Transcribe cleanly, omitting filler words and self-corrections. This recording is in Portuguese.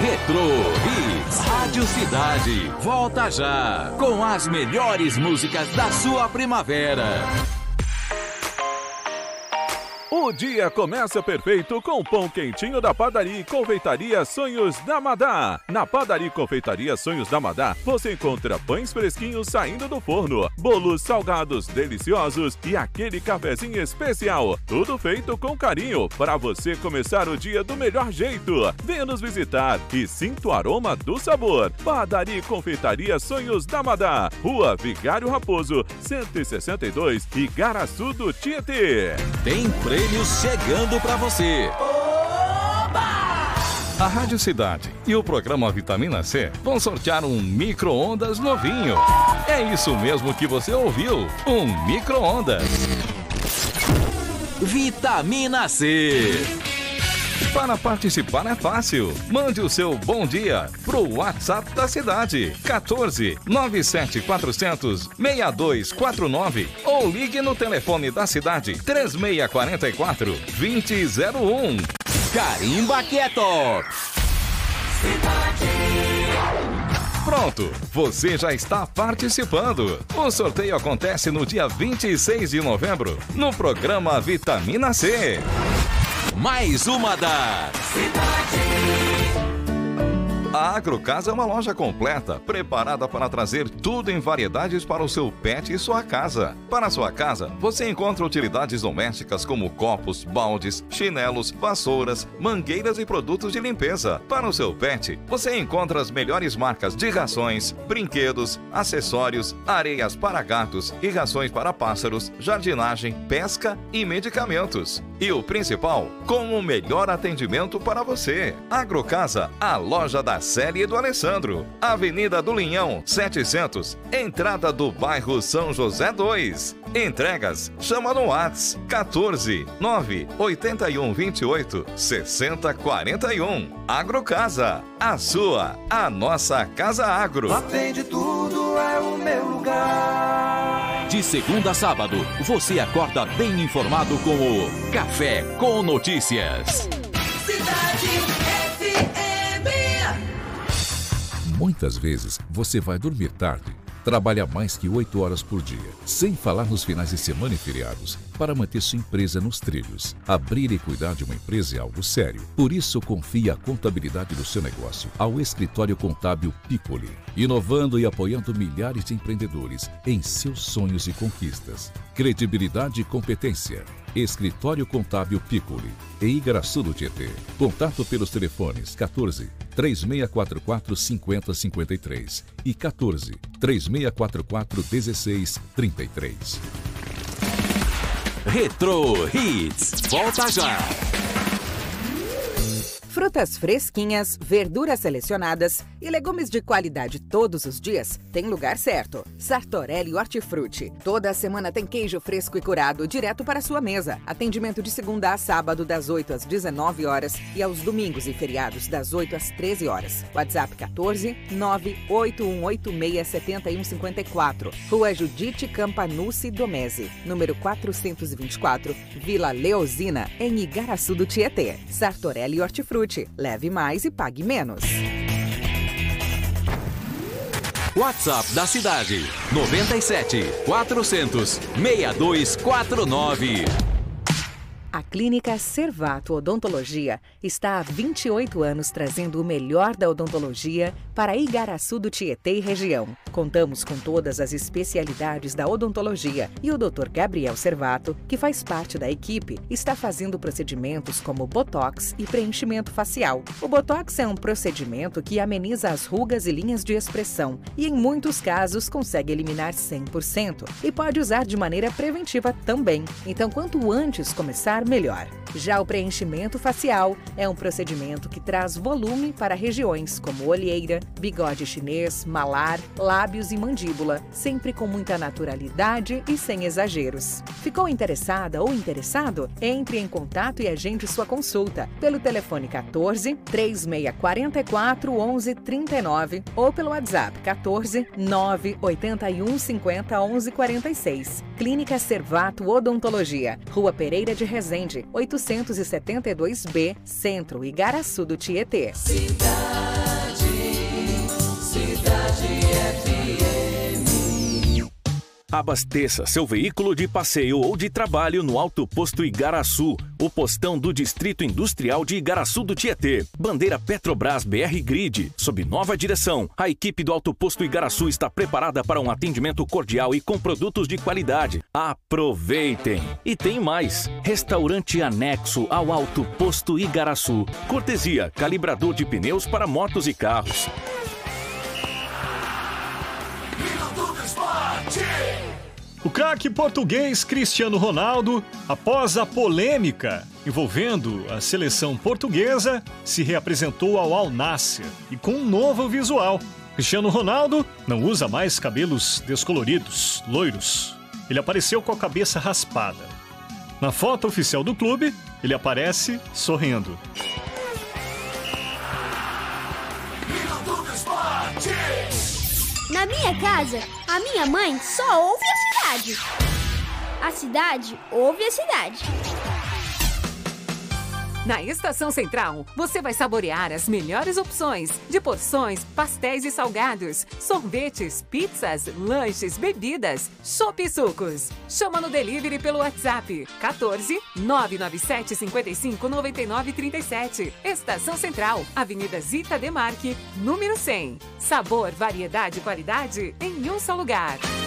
Retro Hits. Rádio Cidade. Volta já com as melhores músicas da sua primavera. O dia começa perfeito com o pão quentinho da Padaria e Confeitaria Sonhos da Madá. Na Padaria e Confeitaria Sonhos da Madá, você encontra pães fresquinhos saindo do forno, bolos salgados deliciosos e aquele cafezinho especial. Tudo feito com carinho para você começar o dia do melhor jeito. Venha nos visitar e sinta o aroma do sabor. Padaria e Confeitaria Sonhos da Madá, Rua Vigário Raposo, 162, Igaraçu do Tietê. Tem prêmios chegando pra você. A Rádio Cidade e o programa Vitamina C vão sortear um micro-ondas novinho. É isso mesmo que você ouviu, um micro-ondas. Vitamina C. Para participar é fácil. Mande o seu bom dia pro WhatsApp da cidade 14 97 400 6249 ou ligue no telefone da cidade 3644 2001. Carimba que é top. Pronto, você já está participando. O sorteio acontece no dia 26 de novembro, no programa Vitamina C. Mais uma da Cidade. A Agrocasa é uma loja completa, preparada para trazer tudo em variedades para o seu pet e sua casa. Para a sua casa, você encontra utilidades domésticas como copos, baldes, chinelos, vassouras, mangueiras e produtos de limpeza. Para o seu pet, você encontra as melhores marcas de rações, brinquedos, acessórios, areias para gatos e rações para pássaros, jardinagem, pesca e medicamentos. E o principal, com o melhor atendimento para você. Agrocasa, a loja da Célia e do Alessandro. Avenida do Linhão, 700, entrada do bairro São José 2. Entregas, chama no Whats 14 9 81 28 60 41. Agrocasa, a sua, a nossa Casa Agro. Lá tem de tudo, é o meu lugar. De segunda a sábado, você acorda bem informado com o Café com Notícias. Cidade FM. Muitas vezes você vai dormir tarde, trabalha mais que 8 horas por dia, sem falar nos finais de semana e feriados, para manter sua empresa nos trilhos. Abrir e cuidar de uma empresa é algo sério. Por isso, confie a contabilidade do seu negócio ao Escritório Contábil Piccoli, inovando e apoiando milhares de empreendedores em seus sonhos e conquistas. Credibilidade e competência. Escritório Contábil Piccoli, em Igaraçu do Tietê. Contato pelos telefones 14 3644 5053 e 14 3644 1633. Retro Hits. Volta já. Frutas fresquinhas, verduras selecionadas e legumes de qualidade todos os dias tem lugar certo. Sartorelli Hortifruti. Toda semana tem queijo fresco e curado direto para sua mesa. Atendimento de segunda a sábado das 8 às 19 horas e aos domingos e feriados das 8 às 13 horas. WhatsApp 14 98186 7154. Rua Judite Campanucci Domese, número 424, Vila Leozina, em Igaraçu do Tietê. Sartorelli Hortifruti. Leve mais e pague menos. WhatsApp da cidade 97 400 6249. A Clínica Servato Odontologia está há 28 anos trazendo o melhor da odontologia para Igaraçu do Tietê e região. Contamos com todas as especialidades da odontologia e o Dr. Gabriel Servato, que faz parte da equipe, está fazendo procedimentos como botox e preenchimento facial. O botox é um procedimento que ameniza as rugas e linhas de expressão e, em muitos casos, consegue eliminar 100% e pode usar de maneira preventiva também. Então, quanto antes começar, melhor. Já o preenchimento facial é um procedimento que traz volume para regiões como olheira, bigode chinês, malar, lábios e mandíbula, sempre com muita naturalidade e sem exageros. Ficou interessada ou interessado? Entre em contato e agende sua consulta pelo telefone 14 3644 1139 ou pelo WhatsApp 14 981 50 1146. Clínica Servato Odontologia, Rua Pereira de Resende, 872B, Centro, Igaraçu do Tietê. Cidade. Abasteça seu veículo de passeio ou de trabalho no Alto Posto Igaraçu, o postão do Distrito Industrial de Igaraçu do Tietê. Bandeira Petrobras BR Grid. Sob nova direção, a equipe do Alto Posto Igaraçu está preparada para um atendimento cordial e com produtos de qualidade. Aproveitem! E tem mais. Restaurante anexo ao Alto Posto Igaraçu. Cortesia, calibrador de pneus para motos e carros. O craque português Cristiano Ronaldo, após a polêmica envolvendo a seleção portuguesa, se reapresentou ao Al Nassr e com um novo visual. Cristiano Ronaldo não usa mais cabelos descoloridos, loiros. Ele apareceu com a cabeça raspada. Na foto oficial do clube, ele aparece sorrindo. Na minha casa, a minha mãe só ouve a cidade. A cidade ouve a cidade. Na Estação Central, você vai saborear as melhores opções de porções, pastéis e salgados, sorvetes, pizzas, lanches, bebidas, chopp e sucos. Chama no delivery pelo WhatsApp 14 997 55 99 37. Estação Central, Avenida Zita Demarque, número 100. Sabor, variedade e qualidade em um só lugar.